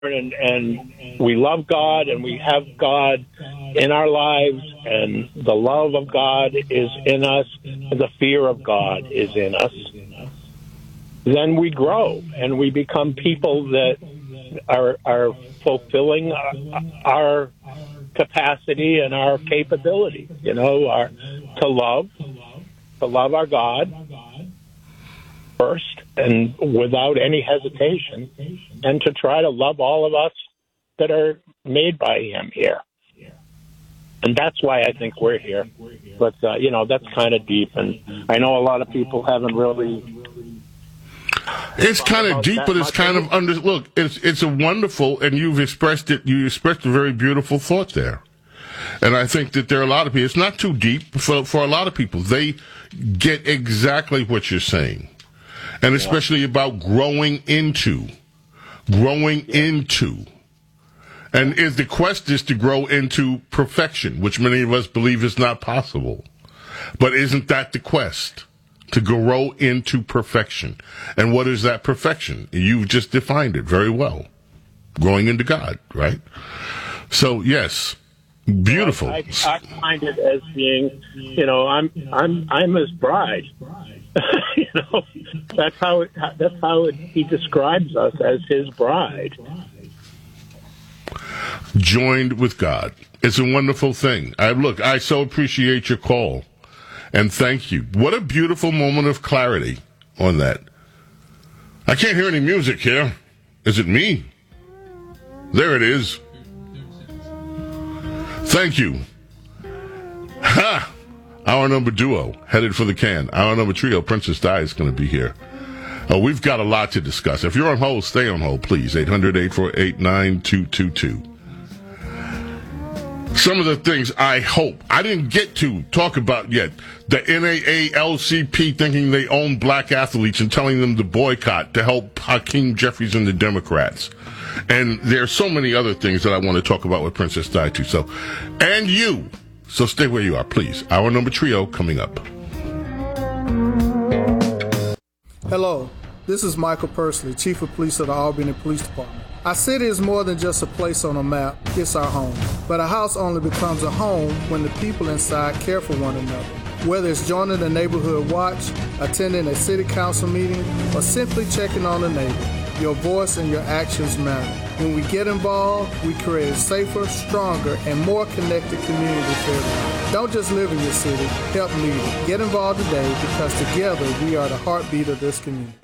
and we love God and we have God in our lives, and the love of God is in us, and the fear of God is in us, then we grow and we become people that are fulfilling our capacity and our capability, to love our God first and without any hesitation, and to try to love all of us that are made by Him here. And that's why I think we're here. But, that's kind of deep, and I know a lot of people haven't really... It's kind of deep, but it's kind of look, it's a wonderful, and you expressed a very beautiful thought there. And I think that there are a lot of people, it's not too deep for a lot of people. They get exactly what you're saying. And especially about growing into. And the quest is to grow into perfection, which many of us believe is not possible. But isn't that the quest? To grow into perfection. And what is that perfection? You've just defined it very well. Growing into God, right? So, yes, beautiful. I find it as being, I'm His bride. That's how He describes us, as His bride. Joined with God. It's a wonderful thing. I so appreciate your call. And thank you. What a beautiful moment of clarity on that. I can't hear any music here. Is it me? There it is. Thank you. Ha! Hour number duo, headed for the can. Hour number trio, Princess Di is going to be here. We've got a lot to discuss. If you're on hold, stay on hold, please. 800-848-9222. Some of the things I hope I didn't get to talk about yet. The NAALCP thinking they own black athletes and telling them to boycott to help Hakeem Jeffries and the Democrats. And there are so many other things that I want to talk about with Princess Di too. So stay where you are, please. Hour number trio coming up. Hello, this is Michael Pursley, Chief of Police of the Albany Police Department. Our city is more than just a place on a map, it's our home. But a house only becomes a home when the people inside care for one another. Whether it's joining a neighborhood watch, attending a city council meeting, or simply checking on a neighbor, your voice and your actions matter. When we get involved, we create a safer, stronger, and more connected community for everyone. Don't just live in your city, help lead it. Get involved today, because together we are the heartbeat of this community.